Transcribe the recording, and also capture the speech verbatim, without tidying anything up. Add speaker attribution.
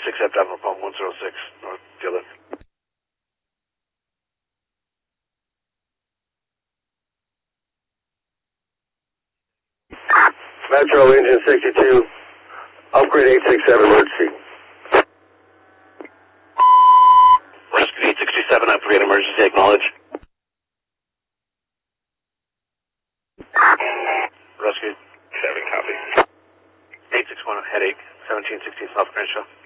Speaker 1: accept Alpha Palm one zero six, North Dillon.
Speaker 2: Metro engine sixty-two, upgrade eight six seven emergency.
Speaker 1: Rescue eight sixty-seven, upgrade emergency, acknowledge. Rescue.
Speaker 2: Seven, copy.
Speaker 1: eight six one, headache, seventeen sixteen South Crenshaw.